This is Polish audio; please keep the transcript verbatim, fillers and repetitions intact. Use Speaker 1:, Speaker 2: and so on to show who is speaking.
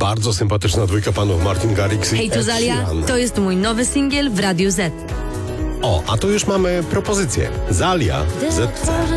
Speaker 1: bardzo sympatyczna dwójka panów Martin Garrix i
Speaker 2: Hej, tu
Speaker 1: Ed
Speaker 2: Zalia,
Speaker 1: Sheeran.
Speaker 2: to jest mój nowy singiel w Radiu Z.
Speaker 1: O, a tu już mamy propozycję. Zalia,
Speaker 3: Gdy
Speaker 1: Z C.
Speaker 3: otworzę